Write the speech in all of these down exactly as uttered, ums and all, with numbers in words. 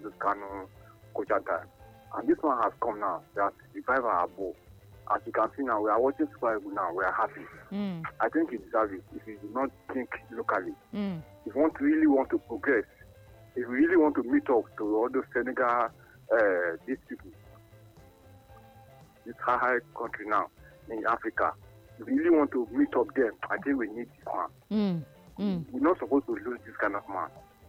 Nnamdi Kanu coach time. And this one has come now. They are sixty-five and above. As you can see now, we are watching Super Eagles now. We are happy. Mm. I think he deserves it if he do not think locally. Mm. If you want to really want to progress, if you really want to meet up to all those Senegal, uh, these people, this high country now in Africa, if you really want to meet up them, I think we need this man. Mm. Mm. We're not supposed to lose this kind of man.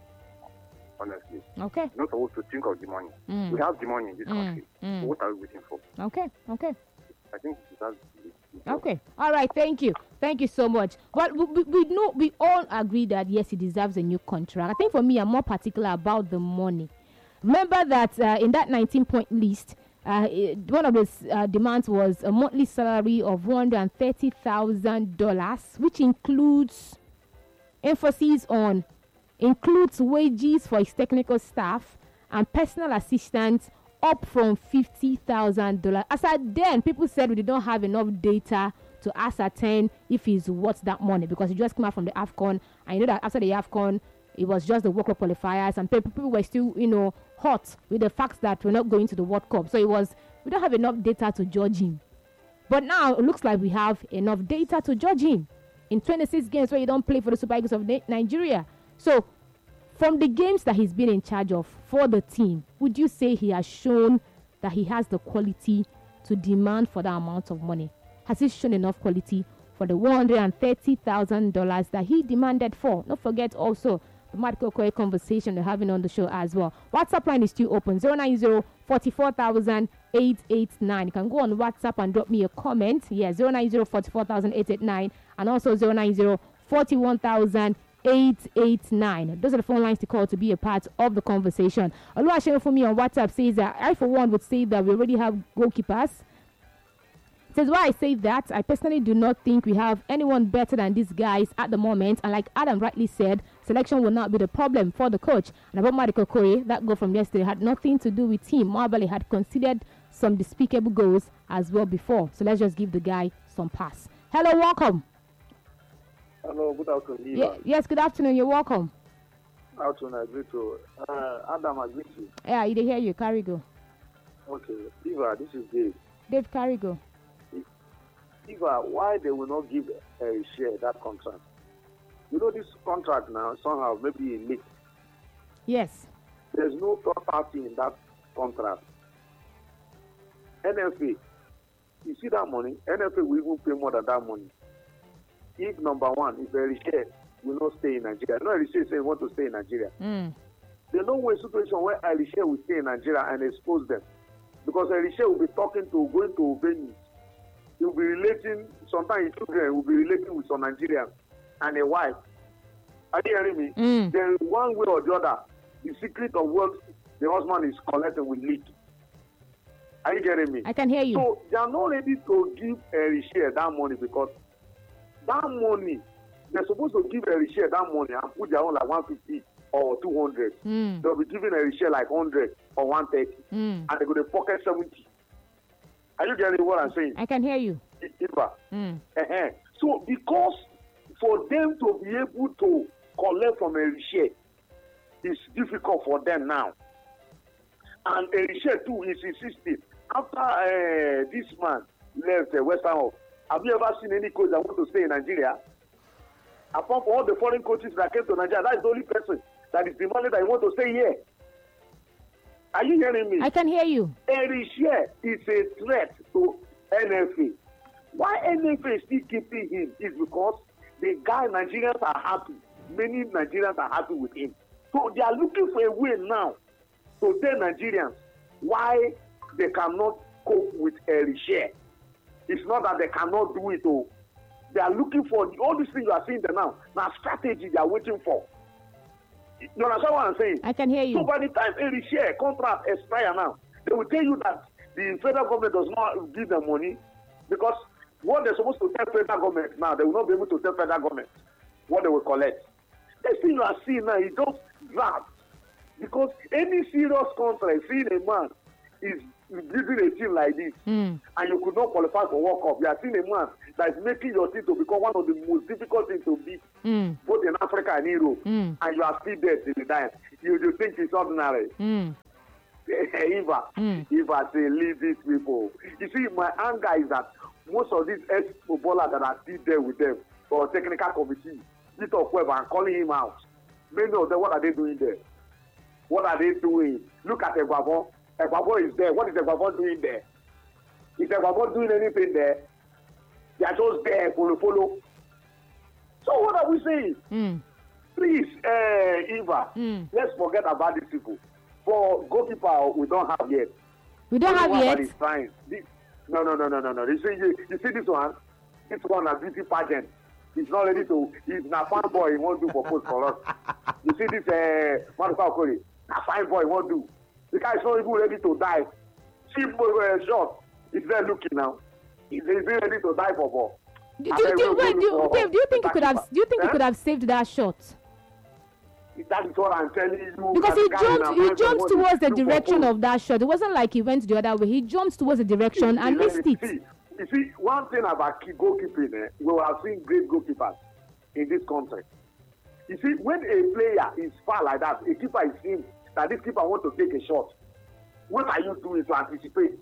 Honestly. Okay. We're not supposed to think of the money. Mm. We have the money in this Mm. country. Mm. So what are we waiting for? Okay. Okay. I think that's Okay. All right. Thank you. Thank you so much. But we, we, we know we all agree that yes, he deserves a new contract. I think for me, I'm more particular about the money. Remember that uh, in that nineteen-point list, uh, it, one of the uh, demands was a monthly salary of one hundred thirty thousand dollars, which includes emphasis on includes wages for his technical staff and personal assistants, up from fifty thousand dollars. As at then, people said we don't have enough data to ascertain if he's worth that money because he just came out from the AFCON. And you know that after the AFCON, it was just the World Cup qualifiers, and people were still, you know, hot with the fact that we're not going to the World Cup. So it was, we don't have enough data to judge him. But now it looks like we have enough data to judge him in twenty-six games where you don't play for the Super Eagles of Nigeria. So from the games that he's been in charge of for the team, would you say he has shown that he has the quality to demand for that amount of money? Has he shown enough quality for the one hundred thirty thousand dollars that he demanded for? Don't forget also the Michael Okoye conversation we're having on the show as well. WhatsApp line is still open, zero nine zero, four four thousand, eight eight nine. You can go on WhatsApp and drop me a comment. Yeah, zero nine zero, four four thousand, eight eight nine and also zero nine zero, four one thousand, eight eight nine. Those are the phone lines to call to be a part of the conversation. Oluwaseun for me on WhatsApp says that I for one would say that we already have goalkeepers. Says why I say that, I personally do not think we have anyone better than these guys at the moment, and like Adam rightly said, selection will not be the problem for the coach. And about Michael Okoye, that goal from yesterday had nothing to do with him. Marbally had considered some despicable goals as well before, so let's just give the guy some pass. Hello, welcome. Hello, good afternoon. Yeah, yes, good afternoon. You're welcome. Afternoon, I agree to uh, Adam. I agree to. Yeah, I hear you. Carry go. Okay, Eva, this is Dave. Dave, carry go. Eva, why they will not give a share that contract? You know this contract now somehow maybe leaked. Yes. There's no third party in that contract. N F A, you see that money? N F A will even pay more than that money. If number one, if Erishe will not stay in Nigeria, no Erishe say he want to stay in Nigeria. Mm. There's no way situation where Erishe will stay in Nigeria and expose them, because Erishe will be talking to, going to venues. He will be relating. Sometimes his children will be relating with some Nigerians and a wife. Are you hearing me? Mm. Then one way or the other, the secret of what the husband is collecting will leak. Are you getting me? I can hear you. So they are not ready to give Erishe that money, because that money, they're supposed to give Erishe that money and put their own like one fifty or two hundred. Mm. They'll be giving Erishe like one hundred or one thirty, Mm. and they're going to pocket seventy. Are you getting what I'm saying? I can hear you. Iba. Mm. Uh-huh. So because for them to be able to collect from Erishe, it's difficult for them now. And Erishe too is insisting. After uh, this man left uh, Western Hope, have you ever seen any coach that want to stay in Nigeria? Apart from all the foreign coaches that came to Nigeria, that's the only person that is demanding that he want to stay here. Are you hearing me? I can hear you. Erishe is a threat to N F A. Why N F A is still keeping him is because the guy Nigerians are happy. Many Nigerians are happy with him. So they are looking for a way now to tell Nigerians why they cannot cope with Erishe. It's not that they cannot do it. Oh, they are looking for the, all these things you are seeing there now. Now strategy they are waiting for. You understand what I'm saying? I can hear you. So by the time Erishe contract expire now, they will tell you that the federal government does not give them money, because what they're supposed to tell federal government now, they will not be able to tell federal government what they will collect. This thing you are seeing now is just draft. Because any serious contract, seeing a man is leading a team like this, mm. and you could not qualify for World Cup. You are seeing a man that is making your team to become one of the most difficult things to beat, mm. both in Africa and Europe, mm. and you are still there till the time. You, you think it's ordinary. Mm. Eva, mm. Eva say, leave these people. You see, my anger is that most of these ex-footballers that are still there with them, or technical committee, Peter Web, and calling him out. Many of them, what are they doing there? What are they doing? Look at Egbavon. Egbavon is there. What is Egbavon doing there? Is Egbavon doing anything there? They are just there, follow, follow. So what are we saying? Mm. Please, uh, Eva, mm. let's forget about these people. For goalkeeper, we don't have yet. We don't have yet? Is fine. This, no, no, no, no, no, no. You see, you, you see this one? This one, a beauty pageant. He's not ready to, he's not fine boy, he won't do for post for us. You see this, uh, Manuka Okori, a fine boy, he won't do. The guy is not even ready to dive. See, uh, shot, he's there looking now. He's, he's ready to dive for ball. Do, do, do, wait, do, Dave, do you think he could have, do you think eh? he could have saved that shot? That is what I'm telling you. Because he jumped, he jumped towards the direction of that shot. It wasn't like he went the other way. He jumped towards the direction and missed it. See, you see, one thing about goalkeeping, eh, we have seen great goalkeepers in this country. You see, when a player is far like that, a keeper is seeing that this keeper wants to take a shot. What are you doing to anticipate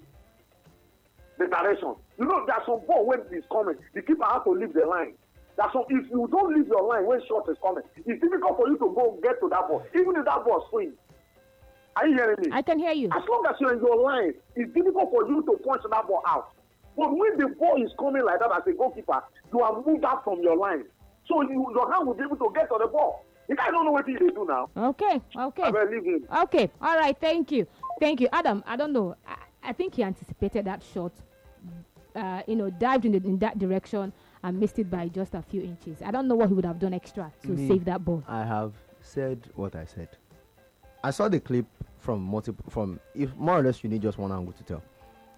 the direction? You know, there's some ball when it's coming, the keeper has to leave the line. That's some, if you don't leave your line when shot is coming, it's difficult for you to go get to that ball, even if that ball swings. Are you hearing me? I can hear you. As long as you're in your line, it's difficult for you to punch that ball out. But when the ball is coming like that as a goalkeeper, you are moved out from your line. So you, your hand will be able to get to the ball. You guys don't know what he do now. Okay, okay. I will leave him. Okay, all right, thank you. Thank you. Adam, I don't know. I, I think he anticipated that shot, uh, you know, dived in, the, in that direction and missed it by just a few inches. I don't know what he would have done extra to Me, save that ball. I have said what I said. I saw the clip from multiple, from, if more or less you need just one angle to tell.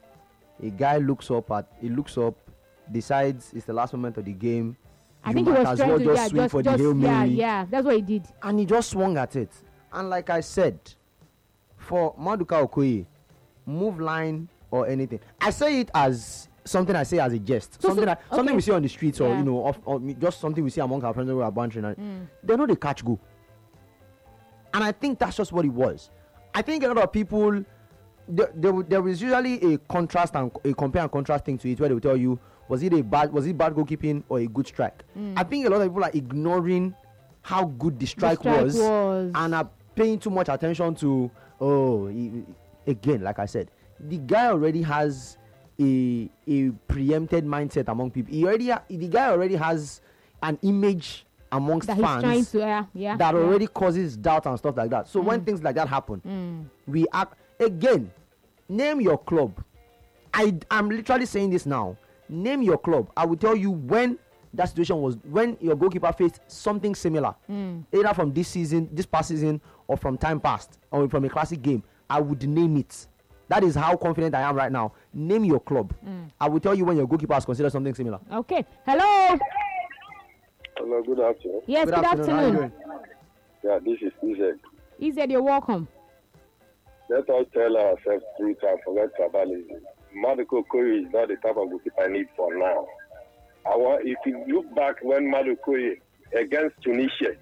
A guy looks up at, he looks up, decides it's the last moment of the game. I you think he was trying well to, just yeah, swing just, for just, the Hail yeah, Mary. yeah, that's what he did. And he just swung at it. And like I said, for Maduka Okoye, move line or anything. I say it as something I say as a jest. So, something so, I, something okay. we see on the streets or, yeah. you know, off, or just something we see among our friends who are bantering. Mm. They know they catch go. And I think that's just what it was. I think a lot of people, there, there, there is usually a contrast and a compare and contrast thing to it where they will tell you, was it a bad, was it bad goalkeeping or a good strike? Mm. I think a lot of people are ignoring how good the strike, the strike was, was and are paying too much attention to, oh, he, again, like I said, the guy already has a a preempted mindset among people. He already, ha- the guy already has an image amongst that fans he's trying to, uh, yeah, that yeah. already causes doubt and stuff like that. So Mm. when things like that happen, Mm. we act again. Name your club. I am literally saying this now. Name your club. I will tell you when that situation was, when your goalkeeper faced something similar, Mm. either from this season, this past season, or from time past, or from a classic game. I would name it. That is how confident I am right now. Name your club. Mm. I will tell you when your goalkeeper has considered something similar. Okay. Hello. Hello, good afternoon. Yes, Good good, afternoon. How are you afternoon. doing? Yeah, this is Izek. Ized, you're welcome. Let us tell ourselves truth and forget tribalism. Maduka Okoye is not the type of goalkeeper I need for now. I want, if you look back when Maduka Okoye against Tunisia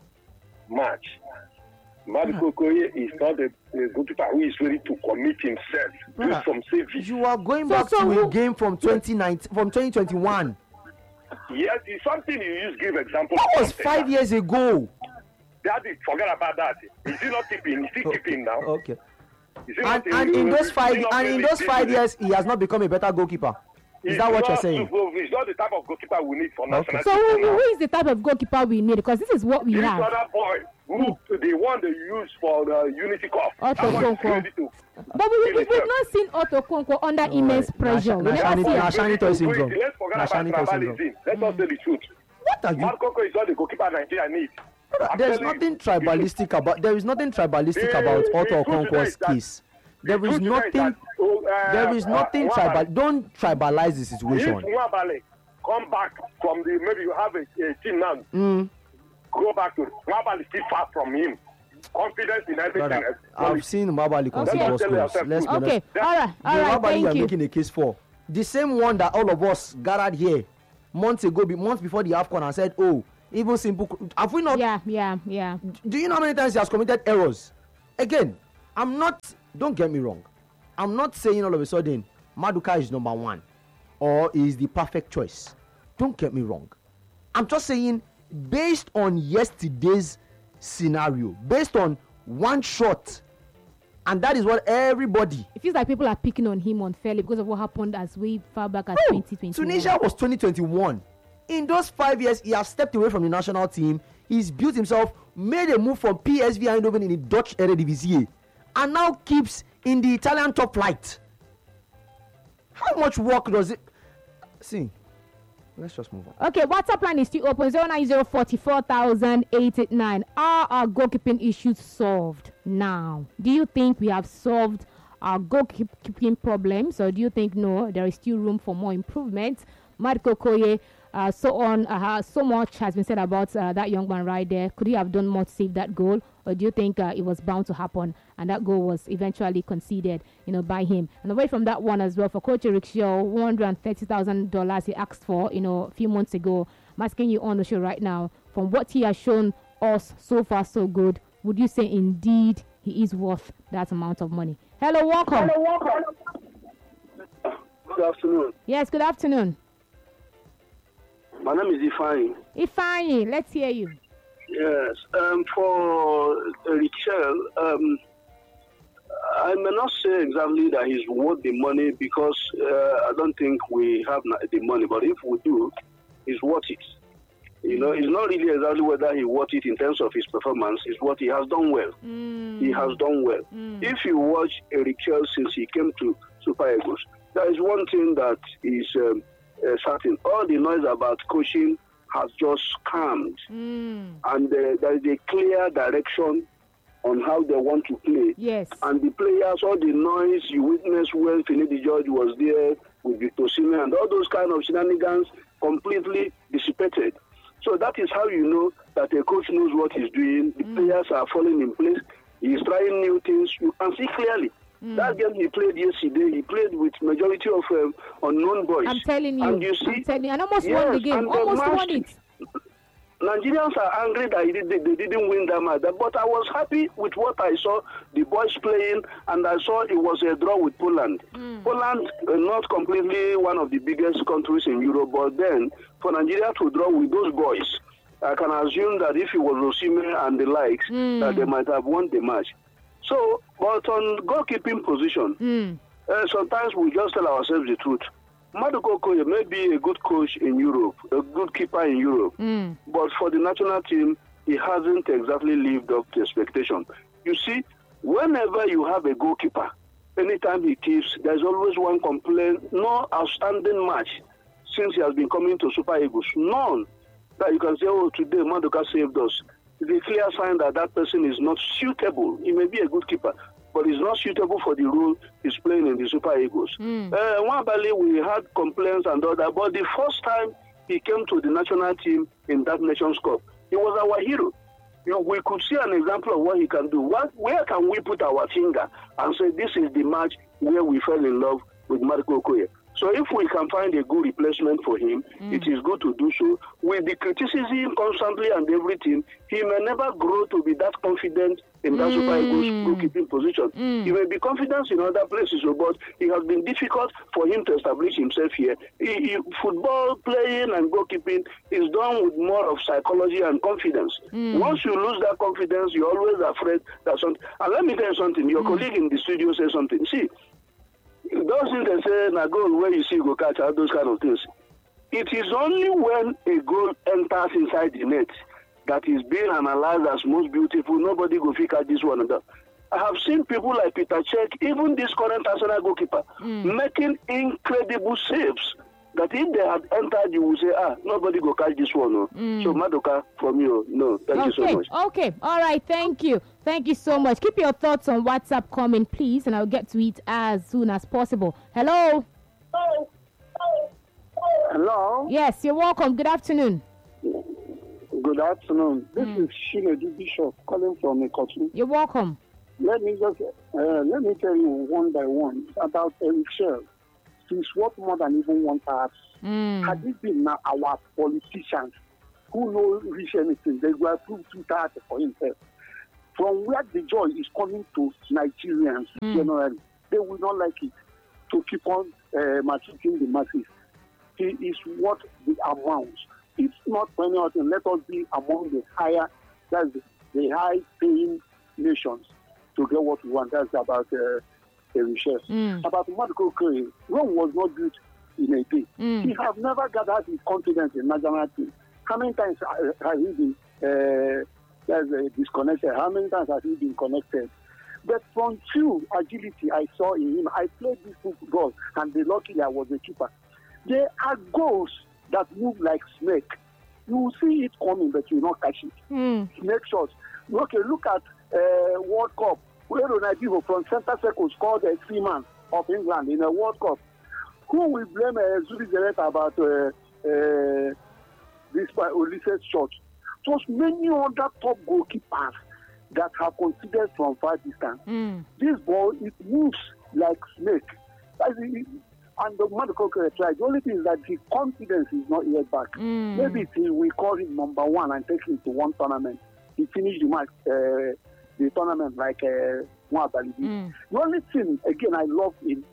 match, Maduka Okoye is not a, a goalkeeper who is ready to commit himself Brother, to some saving. You are going So- back so to a who- game from twenty nineteen, from twenty twenty-one. Yes, it's something you use give example. That of was something. five years ago. Daddy, forget about that. Is he not keeping? Is he keeping now? Okay. Is he And, not and in is those he five not and in really those five keeping? years, he has not become a better goalkeeper. Is He's that what you're not- saying? He's not the type of goalkeeper we need for Okay. national So team who, now. who is the type of goalkeeper we need? Because this is what we This have. other boy, who the one they use for the Unity Cup. Otto That one is Okonkwo. ready to But we, we, kill we've himself. not seen Otto Okonkwo under immense pressure. We na- never Shani- see na- it. Shani toy syndrome. Wait, let's forget Na about Shani toy syndrome. tribalism. Let us tell the truth. What are you? Mark Koko is not the goalkeeper Nigeria needs. I'm There's telling nothing you. tribalistic about. There is nothing tribalistic The- about the Otto truth today Okonkwo's is that- case. There The is truth today nothing. that, oh, uh, There is uh, nothing Nwabali, tribal. Don't tribalize the If situation. Nwabali come back from the, maybe you have a, a team now, Mm. go back to Nwabali is still far from him. confidence in everything. Brother, else. I've seen Mbabali concede Okay. goals. Let's be honest. Okay, all right, all the right, Mbabali you are thank you. making a case for, the same one that all of us gathered here months ago, be- months before the AFCON, and said, "Oh, even simple." Have we not? Yeah, yeah, yeah. Do you know how many times he has committed errors? Again, I'm not. Don't get me wrong. I'm not saying all of a sudden Maduka is number one or is the perfect choice. Don't get me wrong. I'm just saying, based on yesterday's scenario, based on one shot, and that is what everybody. It feels like people are picking on him unfairly because of what happened as way far back as Oh, twenty twenty-one. Tunisia was twenty twenty-one. In those five years, he has stepped away from the national team. He's built himself, made a move from P S V Eindhoven in the Dutch Eredivisie, and now keeps in the Italian top flight. How much work does it? See, let's just move on. Okay, WhatsApp line is still open zero nine zero four four thousand eight eight nine. Are our goalkeeping issues solved now? Do you think we have solved our goalkeeping problems, or do you think no, there is still room for more improvement? Marco Koye, uh, so on, uh, so much has been said about uh, that young man right there. Could he have done more to save that goal, or do you think uh, it was bound to happen and that goal was eventually conceded, you know, by him? And away from that one as well, for Coach Eric Shaw, one hundred thirty thousand dollars he asked for, you know, a few months ago. I'm asking you on the show right now, from what he has shown us so far so good, would you say indeed he is worth that amount of money? Hello, welcome. Hello, welcome. Good afternoon. Yes, good afternoon. My name is Ifeanyi. Ifeanyi, let's hear you. Yes. Um, for Richel, um, I may not say exactly that he's worth the money because uh, I don't think we have the money. But if we do, he's worth it. You know, it's not really exactly whether he worth it in terms of his performance. It's what he has done well. Mm. He has done well. Mm. If you watch Richel since he came to Super Eagles, there is one thing that is um, uh, certain. All the noise about coaching has just calmed. Mm. And uh, there is a clear direction on how they want to play. Yes. And the players, all the noise you witnessed when Finidi George was there with Victor Osimhen and all those kind of shenanigans completely dissipated. So that is how you know that a coach knows what he's doing. The mm. players are falling in place. He's trying new things. You can see clearly. Mm. That game he played yesterday, he played with majority of um, unknown boys. I'm telling you. And you see, I'm telling you. And almost yes, won the game. Almost won it. Nigerians are angry that they, they, they didn't win that match. But I was happy with what I saw, the boys playing, and I saw it was a draw with Poland. Mm. Poland, uh, not completely one of the biggest countries in Europe, but then for Nigeria to draw with those boys, I can assume that if it was Osimhen and the likes, mm. that they might have won the match. So, but on goalkeeping position, mm. uh, sometimes we just tell ourselves the truth. Maduka Okoye may be a good coach in Europe, a good keeper in Europe, mm. but for the national team, he hasn't exactly lived up to expectation. You see, whenever you have a goalkeeper, anytime he keeps, there's always one complaint, no outstanding match since he has been coming to Super Eagles. None that you can say, oh, today Maduka saved us. It's a clear sign that that person is not suitable. He may be a good keeper, but he's not suitable for the role he's playing in the Super Eagles. Mm. Uh, Nwabali, we had complaints and all that, but the first time he came to the national team in that Nations Cup, he was our hero. You know, we could see an example of what he can do. What, where can we put our finger and say this is the match where we fell in love with Marco Okoye? So if we can find a good replacement for him, mm. it is good to do so. With the criticism constantly and everything, he may never grow to be that confident in that mm. Super Eagles goalkeeping position. Mm. He may be confident in other places, but it has been difficult for him to establish himself here. He, he, football playing and goalkeeping is done with more of psychology and confidence. Mm. Once you lose that confidence, you're always afraid that something. And let me tell you something. Your mm. colleague in the studio said something. See, those things they say, na goal where you see go catch out, those kind of things. It is only when a goal enters inside the net that is being analyzed as most beautiful. Nobody go figure out this one and that. I have seen people like Peter Cech, even this current Arsenal goalkeeper, mm. making incredible saves. That if they had entered, you would say, ah, nobody go catch this one. No. Mm. So, Maduka, from you, no, thank okay. you so much. Okay, all right, thank you. Thank you so much. Keep your thoughts on WhatsApp coming, please, and I'll get to it as soon as possible. Hello? Hello? Yes, you're welcome. Good afternoon. Good Good afternoon. This Mm. is Shinedu Bishop calling from Ikotu. You're welcome. Let me just uh, let me tell you one by one about Eric Shell. He's worth more than even one task. Mm. Had it been now our politicians who know reach anything, they will approve two tasks for himself. From where the joy is coming to Nigerians Mm. generally, they will not like it to keep on uh, maltreating the masses. He is worth the amount. If not for any other thing, let us be among the higher, that's the, the high-paying nations to get what we want. That's about uh, Eric Shell. Mm. About Madiko Okoye, Rome was not built in a day. Mm. He have never gathered his confidence in national team. How many times uh, has he been uh, has, uh, disconnected? How many times has he been connected? But from true agility I saw in him, I played this football, and the luckily I was a keeper. There are goals that move like snake. You will see it coming, but you will not catch it. Mm. Snake shots. Okay, look at uh, World Cup, where Ronaldinho from center circle scored a three man of England in a World Cup. Who will blame uh, Zuri Zereta about uh, uh, this by Ulysses shot? Plus many other top goalkeepers that have considered from far distance. Mm. This ball, it moves like snake. That's it. And the Madiko tried. The only thing is that the confidence is not yet back. Mm. Maybe till we call him number one and take him to one tournament. He finished the match, uh, the tournament like uh, Mwabali. Mm. The only thing, again, I love in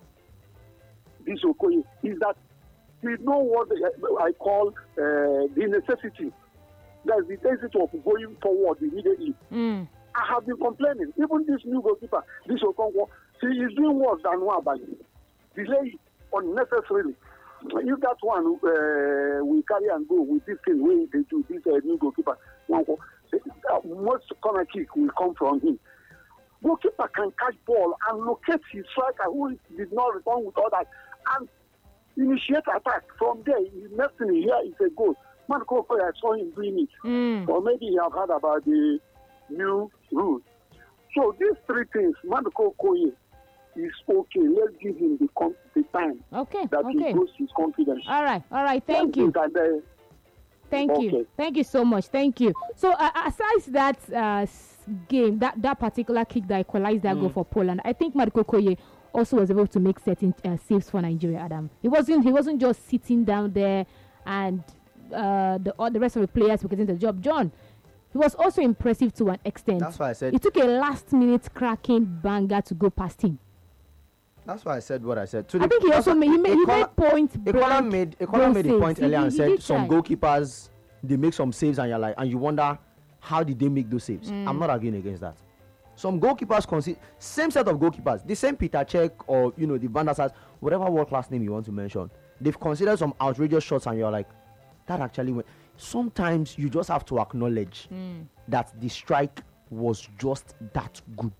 this Okoye is that he know what I call uh, the necessity. That's the necessity of going forward immediately. Mm. I have been complaining. Even this new goalkeeper, this Okonkwo, he is doing worse than Nwabali. Delay unnecessarily. If that one uh, we carry and go with this thing, where they do this uh, new goalkeeper, Nwankwo, uh, most corner kick will come from him. Goalkeeper can catch ball and locate his striker who did not return with others and initiate attack. From there, the next thing here is a goal. Madiko Okoye, I saw him doing it. Mm. Or maybe he have heard about the new rules. So these three things, Madiko Okoye is okay. Let's give him the, com- the time Okay. that Okay. he boosts his confidence. All right. All right. Thank you. And, uh, Thank you. Okay. Thank you so much. Thank you. So, uh, aside that uh, s- game, that, that particular kick that equalized that goal for Poland, I think Madiko Okoye also was able to make certain uh, saves for Nigeria. Adam, he wasn't he wasn't just sitting down there and uh, the all the rest of the players were getting the job. John, he was also impressive to an extent. That's why I said. It took a last-minute cracking banger to go past him. That's why I said what I said. To I the- think he that's also why- made he made, he Ekola- made point Ekola blank made Ekola goal made a saves. point He- earlier he- and he said did some try. goalkeepers they make some saves and you're like and you wonder how did they make those saves. Mm. I'm not arguing against that. Some goalkeepers consider same set of goalkeepers, the same Peter Cech or you know the Van der Sars, whatever world class name you want to mention. They've considered some outrageous shots and you're like, that actually went. Sometimes you just have to acknowledge Mm. that the strike was just that good.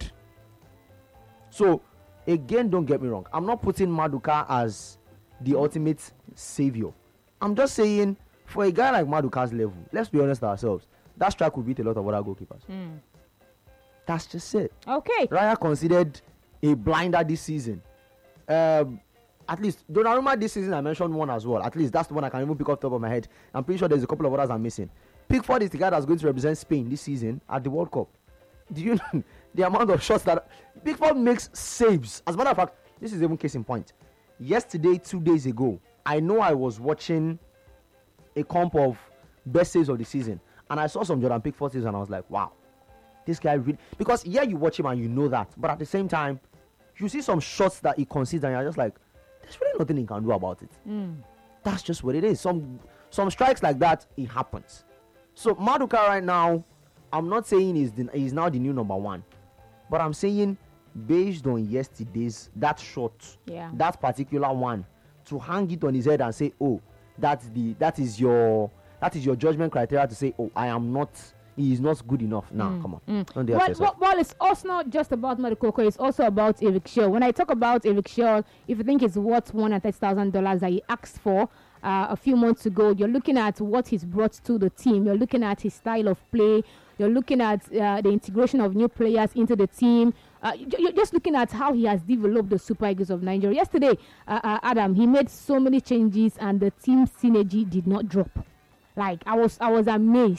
So, again, don't get me wrong. I'm not putting Maduka as the ultimate savior. I'm just saying, for a guy like Maduka's level, let's be honest with ourselves, that strike will beat a lot of other goalkeepers. Mm. That's just it. Okay. Raya considered a blinder this season. Um, at least Donnarumma this season, I mentioned one as well. At least that's the one I can even pick off the top of my head. I'm pretty sure there's a couple of others I'm missing. Pickford is the guy that's going to represent Spain this season at the World Cup. Do you know the amount of shots that Pickford makes saves? As a matter of fact, this is even case in point. Yesterday, two days ago, I know I was watching a comp of best saves of the season, and I saw some Jordan Pickford saves, and I was like, wow, this guy really. Because yeah, you watch him and you know that, but at the same time, you see some shots that he concedes, and you're just like, there's really nothing he can do about it. Mm. That's just what it is. Some some strikes like that, it happens. So Maduka right now, I'm not saying he's, the, he's now the new number one, but I'm saying based on yesterday's that shot, Yeah. that particular one, to hang it on his head and say, oh, that's the that is your that is your judgment criteria to say, oh, I am not, he is not good enough. Nah, come on. Mm. Don't dare Well, yourself. well, well, it's also not just about Madiko Okoye, it's also about Eric Shell. When I talk about Eric Shell, if you think it's worth one hundred thirty thousand dollars that he asked for uh, a few months ago, you're looking at what he's brought to the team. You're looking at his style of play. You're looking at uh, the integration of new players into the team. Uh, you- you're just looking at how he has developed the Super Eagles of Nigeria. Yesterday, uh, uh, Adam, he made so many changes and the team synergy did not drop. Like, I was, I was amazed.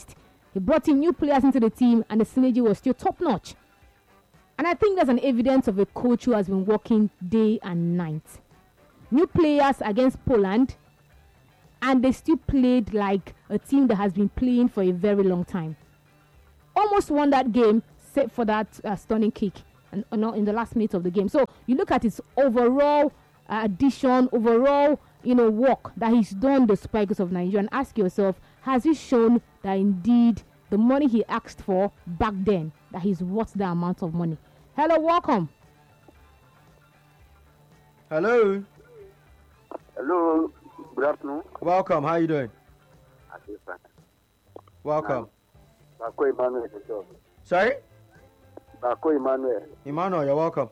He brought in new players into the team, and the synergy was still top notch. And I think that's an evidence of a coach who has been working day and night. New players against Poland, and they still played like a team that has been playing for a very long time. Almost won that game, except for that uh, stunning kick and, uh, in the last minute of the game. So you look at his overall uh, addition, overall you know work that he's done the Super Eagles of Nigeria, and ask yourself, has he shown that indeed the money he asked for back then, that he's worth that amount of money? Hello, welcome. Hello. Hello, good afternoon. Welcome. How you doing? I feel fine. Welcome. Bako Emmanuel. Sorry? Bako Emmanuel. Emmanuel, you're welcome.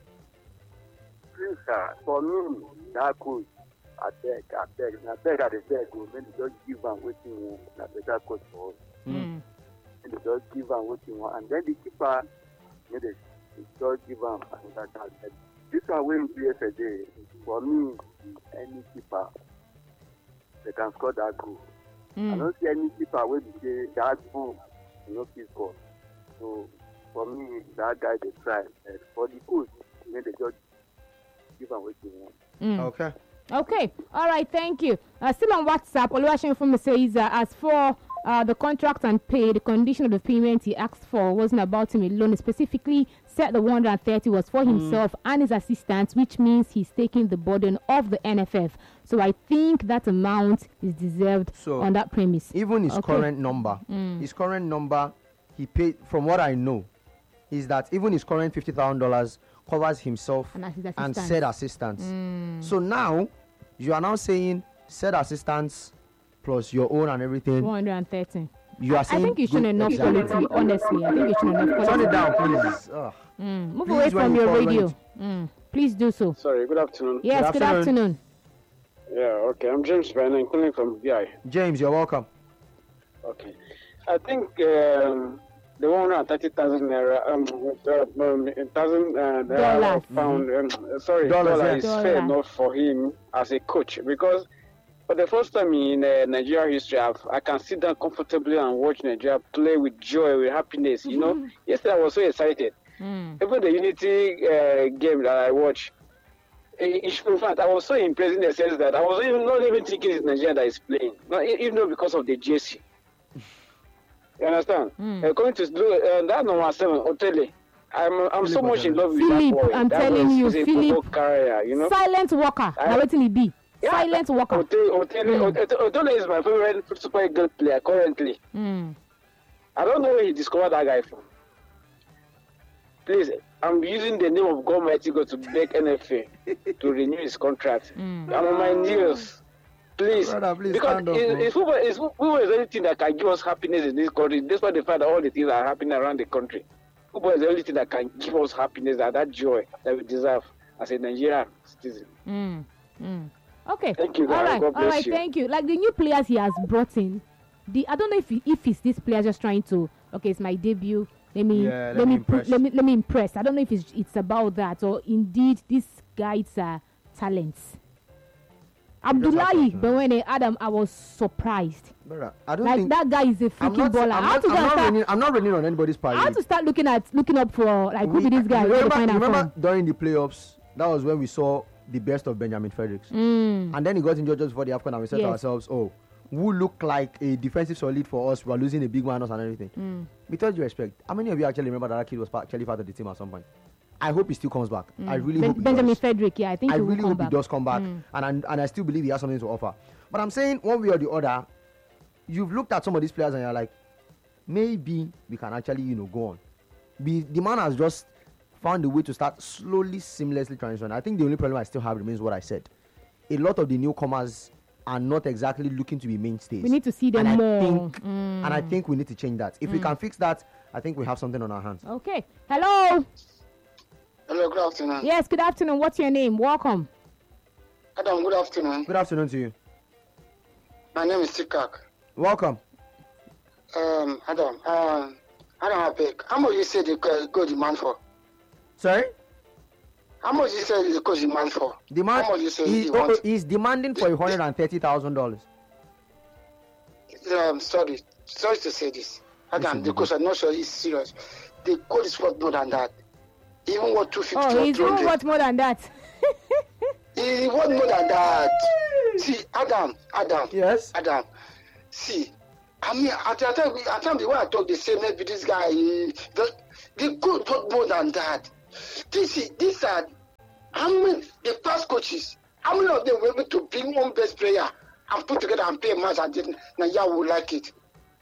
Please, sir, for me, that coach, I beg, I beg, I beg, I beg, when they just give them what you want, I better coach for us. Mm. And they just give them what you want, and then the keeper, they just give them another chance. This one will be yesterday. For me, any keeper, they can score that goal. Mm. I don't see any keeper will be say that goal, you know, please score. So for me, that guy they try. Uh, for the coach, they just give them what you want. Mm. Okay. Okay. All right. Thank you. Uh, still on WhatsApp, Oluwaseun from says, uh, as for uh, the contract and pay, the condition of the payment he asked for wasn't about him alone. He specifically said the one hundred thirty was for himself mm. and his assistants, which means he's taking the burden of the N F F. So I think that amount is deserved so on that premise. Even his okay. current number, mm. his current number, he paid, from what I know, is that even his current fifty thousand dollars covers himself and, and said assistants. Mm. So now, you are now saying said assistants plus your own and everything. one hundred thirty. You are saying I think you should enough quality, honestly. I think you should enough quality. Turn it down, please. Mm. Move Please, away from you your call, radio. Mm. Please do so. Sorry, good afternoon. Yes, Good good afternoon. afternoon. Yeah, okay. I'm James Ben. I'm calling from B I. James, you're welcome. Okay. I think um, the one hundred thirty thousand naira, um, uh, um, thousand uh, Dollars. pound, um, sorry, Dollars, dollar yeah. is Dollar. fair enough for him as a coach, because for the first time in uh, Nigeria history, I've, I can sit down comfortably and watch Nigeria play with joy, with happiness. You know, yesterday I was so excited. Mm. Even the Unity uh, game that I watched, in fact, I was so impressed in the sense that I was even not even thinking it's Nigeria that is playing, not even though because of the jersey. You understand? Mm. Uh, going to uh, that number seven, Otele. I'm I'm so much in love with Philip, that boy. I'm that telling was, you, was a Philip, career, you know. Silent worker. I- Now waiting he be. Yeah, Silent worker. Otele, Otele, Mm. Otele, Otele is my favorite Super Eagles player currently. Mm. I don't know where he discovered that guy from. Please, I'm using the name of God Almighty God to beg N F A to renew his contract. Mm. I'm on my knees. Please, Brother, please because stand up, it- bro. it's football, it's, football is the only thing that can give us happiness in this country, despite the fact that all the things are happening around the country. Football is the only thing that can give us happiness and that joy that we deserve as a Nigerian citizen. Mm. Mm. Okay. Thank you, All guys. right. God All bless right. you. Thank you. Like the new players he has brought in, the I don't know if he, if it's this player just trying to okay, it's my debut. Let me Yeah, let let me me put, impress. let me let me impress. I don't know if it's it's about that or indeed these guys are talents. Abdullahi have to- Bewene Adam, I was surprised. Brother, I don't Like think that guy is a I'm freaking not, baller. I'm I had not, to go I'm and not, start. raining, I'm not raining on anybody's I had parade. to start looking at looking up for like who We- be this guy? Where they remember, find out remember from? during the playoffs, that was when we saw the best of Benjamin Fredericks. Mm. And then he got injured just before the AFCON and we said to Yes. ourselves, oh, who look like a defensive solid for us? We are losing a big minus and everything. Mm. With all due respect, how many of you actually remember that that kid was part, actually part of the team at some point? I hope he still comes back. I really Ben- hope he Benjamin does. Frederick, yeah, I think I he will really come hope back. he does come back. Mm. And, I, and I still believe he has something to offer. But I'm saying, one way or the other, you've looked at some of these players and you're like, maybe we can actually, you know, go on. Be, the man has just found a way to start slowly, seamlessly transitioning. I think the only problem I still have remains what I said. A lot of the newcomers are not exactly looking to be mainstays. We need to see them and more. I think, Mm. And I think we need to change that. If we can fix that, I think we have something on our hands. Okay. Hello. Hello, good afternoon. Yes, good afternoon. What's your name? Welcome. Adam, good afternoon. Good afternoon to you. My name is Tikak. Welcome. Um, Adam, um, Adam Apek, how much you say the co- go demand for? Sorry? How much you say the coach demand for? Demand, How much you say he, he oh, wants? he's demanding for one hundred thirty thousand dollars. Um, sorry, sorry to say this. Adam, the coach, I'm not sure he's serious. The coach is worth more than that. Even what two fifty. Oh, he's even worth more than that. He worth more than that. See, Adam, Adam. Yes. Adam. See, I mean, at the time, at the time, the way I talk, they say maybe this guy, he, the, the coach worth more than that. This is, these are, how many, the past coaches, how many of them were able to bring one best player and put together and play a match and then Nigeria would like it?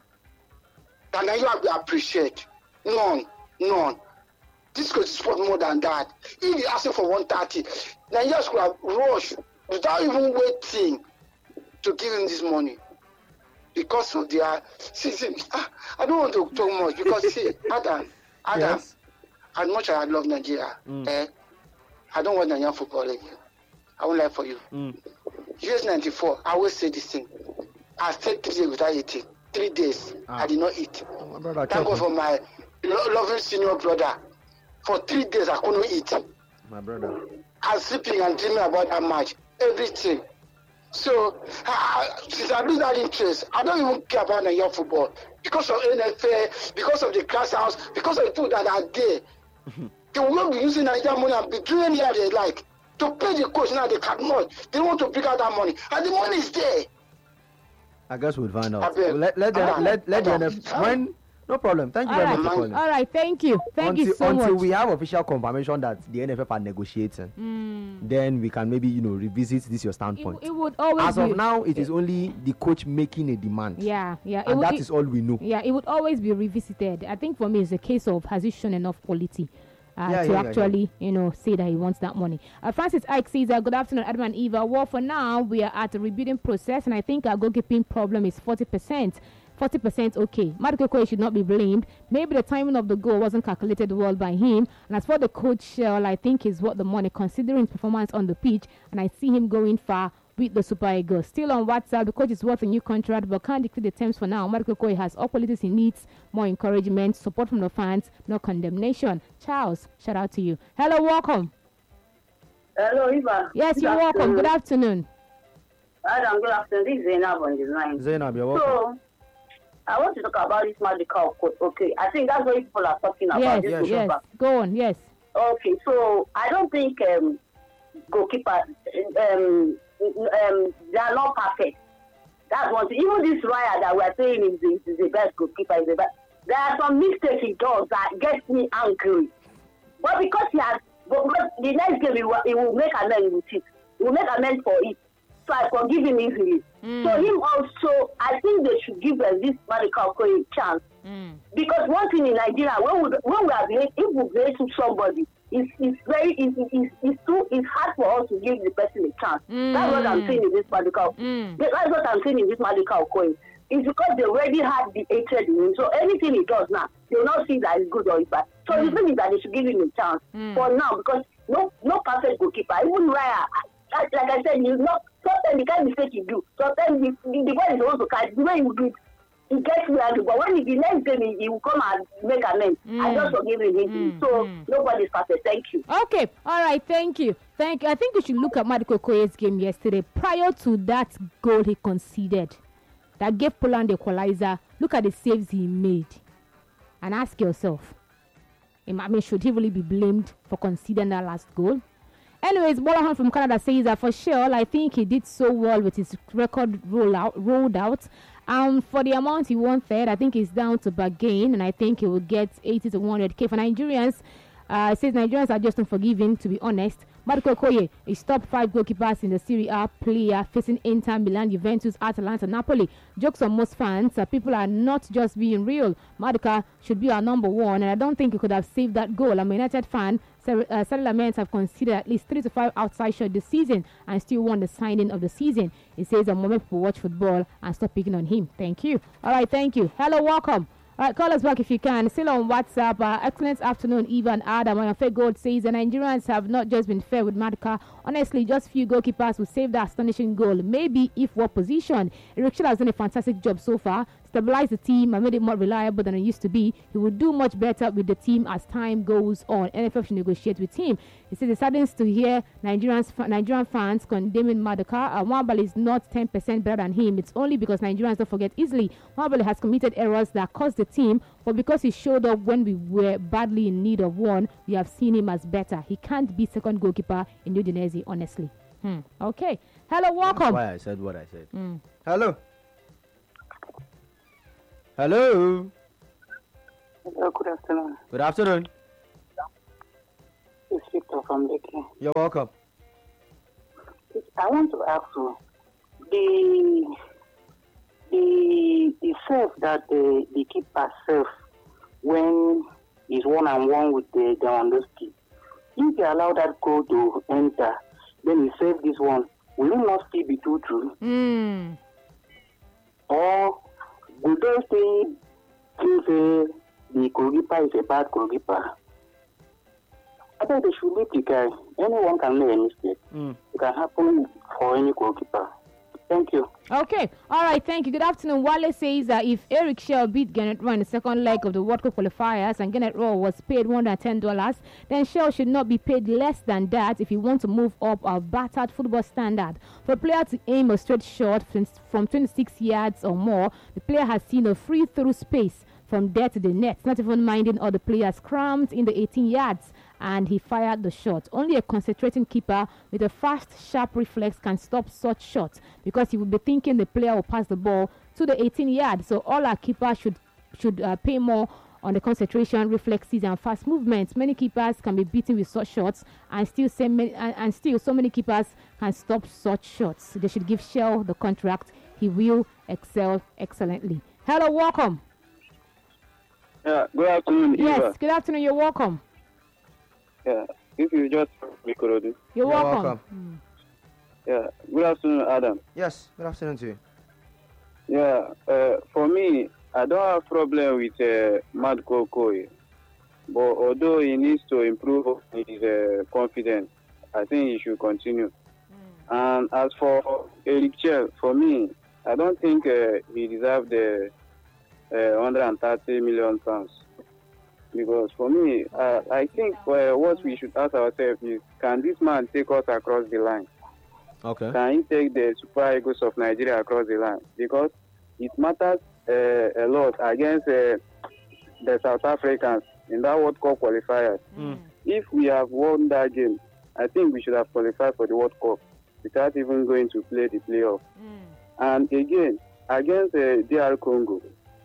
And Nigeria will appreciate. None, none. This coach is worth more than that. If you ask him for one thirty, Nigeria could have rushed without even waiting to give him this money. Because of their, see, see, I don't want to talk much because see, Adam, Adam, Yes. as much as I love Nigeria, Mm. eh, I don't want Nigerian football again. I won't lie for you. Mm. U S ninety-four, I always say this thing. I stayed three days without eating. Three days, Ah. I did not eat. My brother, Thank God check for my lo- loving senior brother. For three days, I couldn't eat. my brother. I was sleeping and dreaming about that match. Everything. So, I, since I lose that interest, I don't even care about Nigerian football. Because of N F L, because of the class house, because of the people that are there. They will not be using Nigerian money and be doing anything they like. To pay the coach now, they cannot. They want to bring out that money. And the money is there. I guess we'll find out. Abel. Let let the, Adam. let let the Adam. N F when no problem. Thank you All very right, much for calling. all right. Thank you, thank until you so until much. we have official confirmation that the N F F are negotiating, Mm. then we can maybe you know revisit this your It, standpoint. it would always As be. of now, it is only the coach making a demand. Yeah, yeah. It And would, that it- is all we know. Yeah, it would always be revisited. I think for me, it's a case of has he shown enough quality uh, Yeah, to yeah, yeah, actually, you know, say that he wants that money. Uh, Francis Ike says, uh, good afternoon, Adam and Eva. Well, for now, we are at a rebuilding process, and I think our goalkeeping problem is forty percent. forty percent okay. Maduka Okoye should not be blamed. Maybe the timing of the goal wasn't calculated well by him. And as for the coach, uh, I think is worth the money considering his performance on the pitch. And I see him going far with the Super Eagles. Still on WhatsApp, the coach is worth a new contract but can't dictate the terms for now. Maduka Okoye has all qualities he needs, more encouragement, support from the fans, no condemnation. Charles, shout out to you. Hello, welcome. Hello, Eva. Yes, Good you're welcome. afternoon. Good afternoon. Adam, good afternoon. This is Zainab on the line. Zainab, you're welcome. So, I want to talk about this medical code. Okay, I think that's what people are talking about. Yes, this Yeah, yes. goalkeeper. Go on, yes. Okay, so I don't think um, goalkeeper, um, um, they are not perfect. That's one thing. Even this Raya that we are saying is the, is the best goalkeeper, is the best. There are some mistakes he does that gets me angry. But because he has, but but the next game he will, he will make amends with it. He will make amends for it. So I forgive him easily. Mm. So him also, I think they should give uh, this medical a chance. Mm. Because one thing in Nigeria, when we when we are behaving, if we behave to somebody, it's it's very it's, it's, it's too it's hard for us to give the person a chance. Mm. That's what I'm saying in this medical. Mm. That's what I'm saying in this medical coin. It's because they already had the hatred in him. So anything he does now, they will not see that it's good or it's bad. So Mm. the thing is that they should give him a chance Mm. for now, because no no perfect goalkeeper. Even Raya, like like I said, you not sometimes the kind of mistake you do. Sometimes the the, the ball is supposed to catch. The way you do it, he gets me angry. But when he, the next game he, he will come and make amends, I Mm. just forgive him easily. Mm. So Mm. nobody's perfect. Thank you. Okay, all right, thank you. Thank you. I think we should look at Maduka Okoye's game yesterday. Prior to that goal he conceded, that gave Poland the equalizer, look at the saves he made. And ask yourself, I mean, should he really be blamed for conceding that last goal? Anyways, Bolahan from Canada says that for sure, I think he did so well with his record roll out, rolled out. Um, for the amount he wanted, I think he's down to bargain, and I think he will get eighty to one hundred K. For Nigerians, uh, it says Nigerians are just unforgiving, to be honest. Maduka Okoye is top five goalkeepers in the Serie A player facing Inter Milan, Juventus, Atalanta, Napoli. Jokes on most fans, uh, people are not just being real. Maduka should be our number one, and I don't think he could have saved that goal. I'm a United fan. So, uh, Settlements have considered at least three to five outside shots this season and still won the signing of the season. It says the moment people watch football and stop picking on him. Thank you. All right, thank you. Hello, welcome. All right, call us back if you can. Still on WhatsApp. Uh, excellent afternoon, Eva and Adam. My fair gold says the Nigerians have not just been fair with Maduka. Honestly, just few goalkeepers will save that astonishing goal. Maybe if what position. Eric Schiller has done a fantastic job so far. stabilized the team and made it more reliable than it used to be. He will do much better with the team as time goes on. N F F should negotiate with him. He says it saddens to hear Nigerians, Nigerian fans condemning Maduka. Uh, Nwabali is not ten percent better than him. It's only because Nigerians don't forget easily. Nwabali has committed errors that cost the team, but because he showed up when we were badly in need of one, we have seen him as better. He can't be second goalkeeper in Udinese, honestly. Hmm. Okay. Hello, welcome. That's why I said what I said. Mm. Hello. Hello. Hello, good afternoon. Good afternoon. It's Victor from Lekki. You're welcome. I want to ask you, the the the serve that the, the keeper serves when he's one on one with the Lewandowski, if they allow that goal to enter, then he save this one, will it not still be two two? Mm. Or will they say say the goalkeeper is a bad goalkeeper? I think they should leave the guy. Anyone can make a mistake. Mm. It can happen for any goalkeeper. Thank you. Okay. All right. Thank you. Good afternoon. Wale says that if Eric Shell beat Gennett Rowe in the second leg of the World Cup qualifiers and Gennett Rowe was paid one hundred ten dollars, then Shell should not be paid less than that if he wants to move up our battered football standard. For a player to aim a straight shot from twenty-six yards or more, the player has seen a free through space from there to the net, not even minding all the players crammed in the eighteen yards, and he fired the shot. Only a concentrating keeper with a fast, sharp reflex can stop such shots because he will be thinking the player will pass the ball to the eighteen yards. So all our keepers should should uh, pay more on the concentration, reflexes, and fast movements. Many keepers can be beaten with such shots, and still so many, and, and still so many keepers can stop such shots. They should give Shell the contract. He will excel excellently. Hello, welcome. Yeah, good afternoon, Eva. Yes, good afternoon. You're welcome. Yeah, this is just Mikorodu. You're, You're welcome. welcome. Mm. Yeah, good afternoon, Adam. Yes, good afternoon to you. Yeah, uh, for me, I don't have problem with uh, Madko Koye, but although he needs to improve his uh, confidence, I think he should continue. Mm. And as for Eric Chell, for me, I don't think uh, he deserves the uh, one hundred thirty million pounds. Because for me, uh, I think uh, what we should ask ourselves is, can this man take us across the line? Okay. Can he take the Super Eagles of Nigeria across the line? Because it matters uh, a lot against uh, the South Africans in that World Cup qualifiers. Mm. If we have won that game, I think we should have qualified for the World Cup without even going to play the playoff. Mm. And again, against uh, D R Congo,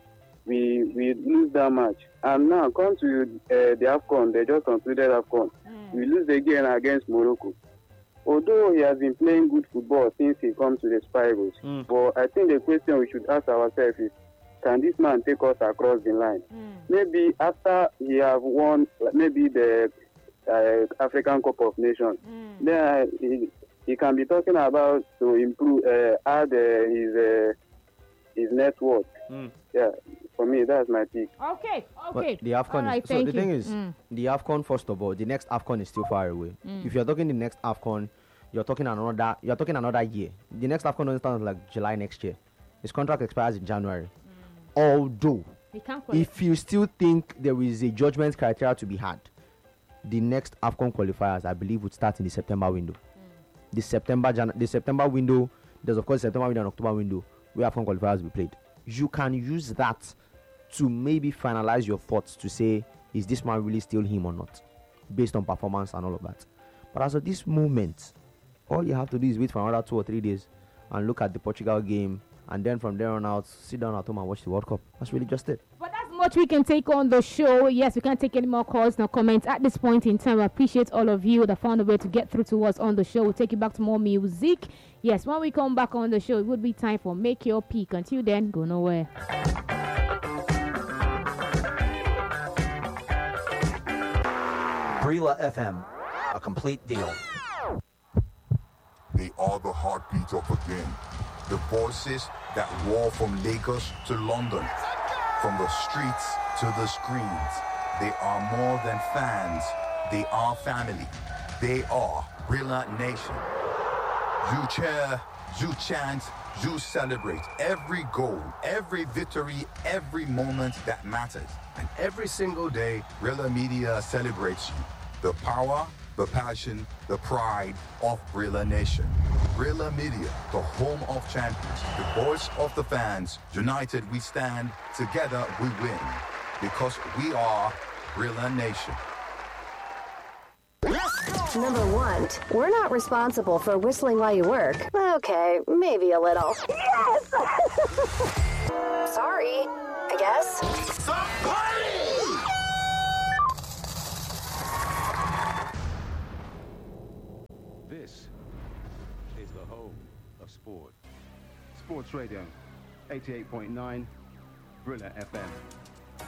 we we lose that match. And now come to uh, the AFCON, they just concluded AFCON. Mm. We lose again against Morocco. Although he has been playing good football since he comes to the Super Eagles, mm. but I think the question we should ask ourselves is, can this man take us across the line? Mm. Maybe after he have won, maybe the uh, African Cup of Nations, mm. then he, he can be talking about to improve, uh, add uh, his uh, his net worth. Mm. Yeah, for me, that's my pick. Okay, okay. But the AFCON right, is, so the you. thing is, mm. the AFCON, first of all, the next AFCON is still far away. Mm. If you're talking the next AFCON, you're talking another you're talking another year. The next AFCON doesn't start like July next year. His contract expires in January. Mm. Although, if you still think there is a judgment criteria to be had, the next AFCON qualifiers, I believe, would start in the September window. Mm. The September Jan- the September window, there's of course September window and October window where AFCON qualifiers will be played. You can use that to maybe finalize your thoughts to say, is this man really still him or not, based on performance and all of that. But as of this moment, all you have to do is wait for another two or three days and look at the Portugal game, and then from there on out, sit down at home and watch the World Cup. That's really just it. But that's much we can take on the show. Yes, we can't take any more calls, no comments at this point in time. I appreciate all of you that found a way to get through to us on the show. We'll take you back to more music. Yes, when we come back on the show, it would be time for Make Your Peak. Until then, go nowhere. Brila F M, a complete deal. They are the heartbeat of the game. The voices that roar from Lagos to London. From the streets to the screens. They are more than fans. They are family. They are Brila Nation. You cheer, you chant, You celebrate every goal, every victory, every moment that matters. And every single day, Brilla Media celebrates you. The power, the passion, the pride of Brilla Nation. Brilla Media, the home of champions, the voice of the fans. United we stand, together we win. Because we are Brilla Nation. Number one, we're not responsible for whistling while you work. Okay, maybe a little. Yes! Sorry, I guess. This is the home of sport. Sports Radio, eighty-eight point nine, Brilla F M.